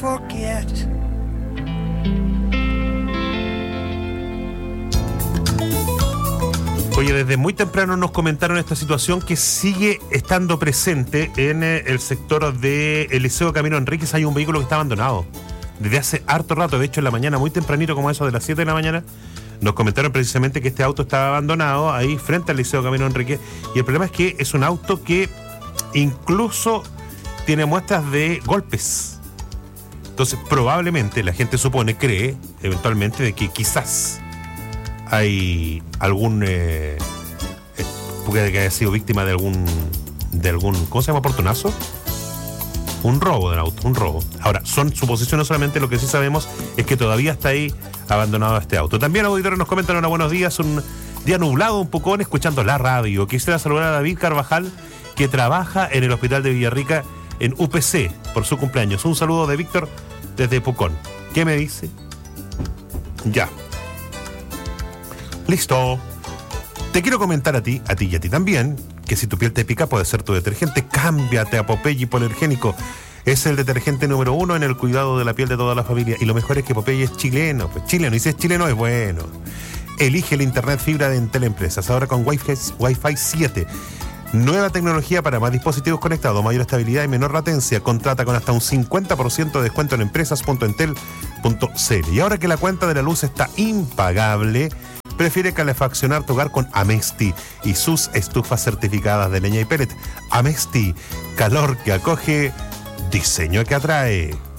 forget. Oye, desde muy temprano nos comentaron esta situación que sigue estando presente en el sector del Liceo Camilo Enríquez. Hay un vehículo que está abandonado desde hace harto rato. De hecho, en la mañana, muy tempranito, como eso de las 7 de la mañana, nos comentaron precisamente que este auto estaba abandonado ahí frente al Liceo Camilo Enríquez. Y el problema es que es un auto que incluso tiene muestras de golpes. Entonces, probablemente la gente cree, eventualmente, de que quizás hay algún porque haya sido víctima de algún ¿cómo se llama? ¿Portonazo? Un robo del auto, un robo. Ahora, son suposiciones solamente. Lo que sí sabemos es que todavía está ahí abandonado este auto. También auditores nos comentan: hola, buenos días, un día nublado un poco, escuchando la radio. Quisiera saludar a David Carvajal, que trabaja en el hospital de Villarrica en UPC por su cumpleaños. Un saludo de Víctor desde Pucón. ¿Qué me dice? Ya. Listo. Te quiero comentar a ti y a ti también, que si tu piel te pica puede ser tu detergente. Cámbiate a Popeye Hipoalergénico. Es el detergente número 1 en el cuidado de la piel de toda la familia. Y lo mejor es que Popeye es chileno. Pues chileno, y si es chileno es bueno. Elige el internet fibra de Entel Empresas, ahora con Wi-Fi 7. Nueva tecnología para más dispositivos conectados, mayor estabilidad y menor latencia. Contrata con hasta un 50% de descuento en empresas.entel.cl. Y ahora que la cuenta de la luz está impagable, prefiere calefaccionar tu hogar con Amesti y sus estufas certificadas de leña y pellet. Amesti, calor que acoge, diseño que atrae.